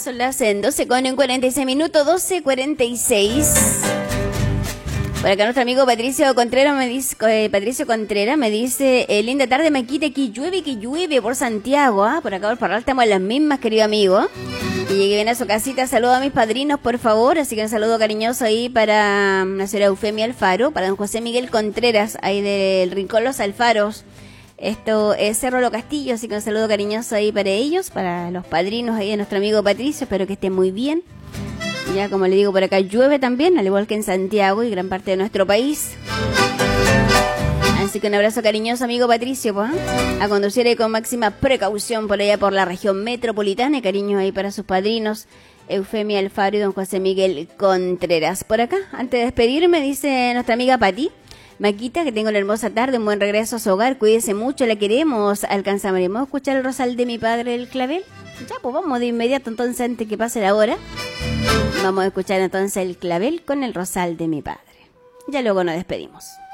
son las 12 con 46 minutos, 12:46. Por acá nuestro amigo Patricio Contreras me dice, linda tarde Maquita, que llueve por Santiago, ¿ah? Por acá por Parral estamos en las mismas, querido amigo. Que llegue bien a su casita, saludo a mis padrinos, por favor, así que un saludo cariñoso ahí para la señora Eufemia Alfaro, para don José Miguel Contreras, ahí del Rincón Los Alfaros. Esto es Cerro Lo Castillo, así que un saludo cariñoso ahí para ellos, para los padrinos ahí de nuestro amigo Patricio, espero que estén muy bien. Ya como le digo, por acá llueve también, al igual que en Santiago y gran parte de nuestro país. Así que un abrazo cariñoso, amigo Patricio, pues, a conducir ahí con máxima precaución por allá por la región metropolitana, y cariños ahí para sus padrinos, Eufemia Alfaro y don José Miguel Contreras. Por acá, antes de despedirme, dice nuestra amiga Pati, Maquita, que tenga una hermosa tarde, un buen regreso a su hogar, cuídese mucho, la queremos, alcanzaremos a escuchar el rosal de mi padre, el clavel. Ya, pues vamos de inmediato entonces, antes que pase la hora. Vamos a escuchar entonces el clavel con el rosal de mi padre. Ya luego nos despedimos.